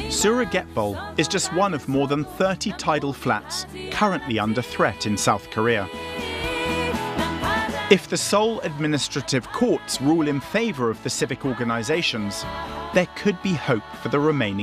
Surogetbol is just one of more than 30 tidal flats currently under threat in South Korea. If the Seoul administrative courts rule in favour of the civic organisations, there could be hope for the remaining